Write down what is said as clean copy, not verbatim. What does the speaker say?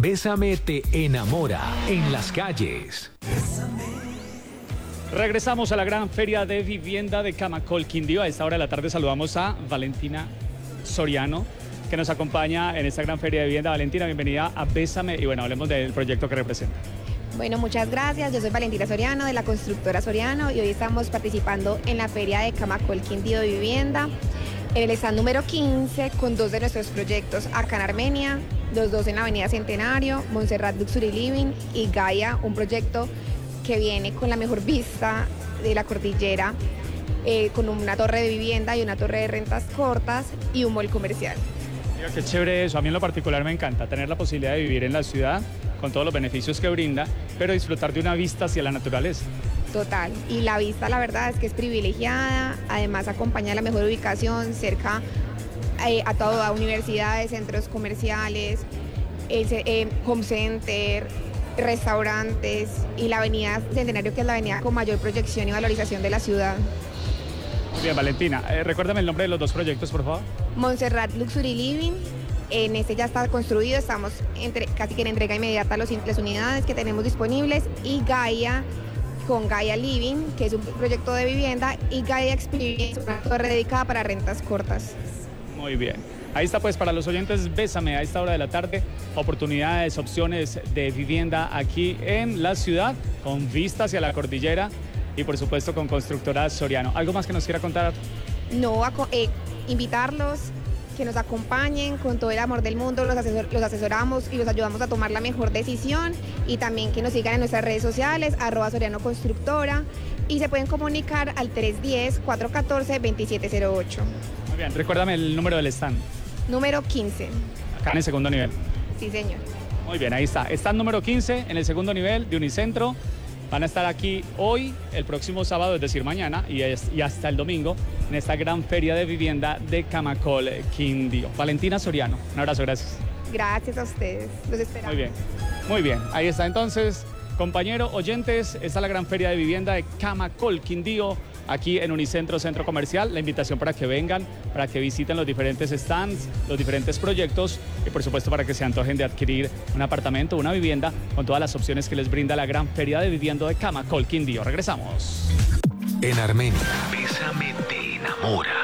Bésame te enamora en las calles. Regresamos a la gran feria de vivienda de Camacol, Quindío. A esta hora de la tarde saludamos a Valentina Soriano, que nos acompaña en esta gran feria de vivienda. Valentina, bienvenida a Bésame y bueno, hablemos del proyecto que representa. Bueno, muchas gracias. Yo soy Valentina Soriano de la constructora Soriano y hoy estamos participando en la feria de Camacol, Quindío de vivienda, en el stand número 15 con dos de nuestros proyectos acá en Armenia, los dos en la avenida Centenario, Montserrat Luxury Living y Gaia, un proyecto que viene con la mejor vista de la cordillera, con una torre de vivienda y una torre de rentas cortas y un mall comercial. Mira, qué chévere eso. A mí en lo particular me encanta tener la posibilidad de vivir en la ciudad con todos los beneficios que brinda, pero disfrutar de una vista hacia la naturaleza. Total, y la vista la verdad es que es privilegiada, además acompaña la mejor ubicación cerca a todas universidades, centros comerciales, home center, restaurantes y la avenida Centenario, que es la avenida con mayor proyección y valorización de la ciudad. Muy bien, Valentina, recuérdame el nombre de los dos proyectos, por favor. Montserrat Luxury Living, en este ya está construido, estamos casi que en entrega inmediata las unidades que tenemos disponibles, y Gaia con Gaia Living, que es un proyecto de vivienda, y Gaia Experience, una torre dedicada para rentas cortas. Muy bien. Ahí está pues para los oyentes, Bésame a esta hora de la tarde, oportunidades, opciones de vivienda aquí en la ciudad, con vista hacia la cordillera y por supuesto con Constructora Soriano. ¿Algo más que nos quiera contar? No, invitarlos, que nos acompañen con todo el amor del mundo, los asesoramos y los ayudamos a tomar la mejor decisión, y también que nos sigan en nuestras redes sociales, @Soriano Constructora, y se pueden comunicar al 310-414-2708. Muy bien, recuérdame el número del stand. Número 15. Acá en el segundo nivel. Sí, señor. Muy bien, ahí está. Stand número 15 en el segundo nivel de Unicentro. Van a estar aquí hoy, el próximo sábado, es decir, mañana, y hasta el domingo, en esta gran feria de vivienda de Camacol, Quindío. Valentina Soriano, un abrazo, gracias. Gracias a ustedes, los esperamos. Muy bien, muy bien. Ahí está entonces, compañero, oyentes, esta es la gran feria de vivienda de Camacol, Quindío, aquí en Unicentro, Centro Comercial. La invitación para que vengan, para que visiten los diferentes stands, los diferentes proyectos y por supuesto para que se antojen de adquirir un apartamento, una vivienda con todas las opciones que les brinda la gran feria de vivienda de Camacol, Quindío. Regresamos. En Armenia, Bésame te enamora.